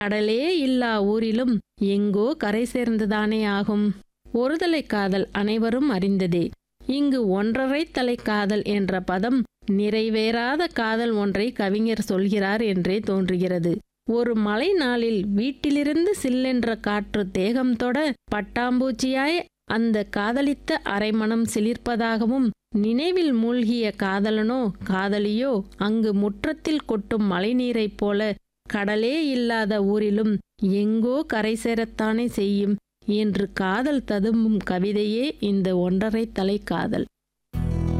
கடலே இல்லா ஊரிலும் எங்கோ கரை சேர்ந்துதானே ஆகும். ஒருதலை காதல் அனைவரும் அறிந்ததே. இங்கு ஒன்றரை தலை காதல் என்ற பதம் நிறைவேறாத காதல் ஒன்றை கவிஞர் சொல்கிறார் என்றே தோன்றுகிறது. ஒரு மழை நாளில் வீட்டிலிருந்து சில்லென்ற காற்று தேகம் தொட பட்டாம்பூச்சியாய் அந்த காதலித்த அரைமணம் சிலிர்ப்பதாகவும், நினைவில் மூழ்கிய காதலனோ காதலியோ அங்கு முற்றத்தில் கொட்டும் மழைநீரைப் போல கடலே இல்லாத ஊரிலும் எங்கோ கரை சேரத்தானே செய்யும் என்று காதல் ததும்பும் கவிதையே இந்த ஒன்றரை தலை காதல்.